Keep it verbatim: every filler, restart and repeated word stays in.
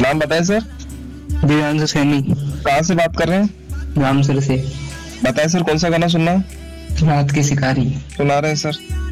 नाम बताएं सर। दिव्यांशु सैनी, कहाँ से बात कर रहे हैं? रामसर से। बताएं सर, कौन सा गाना सुनना है? रात के शिकारी। सुना रहे हैं सर।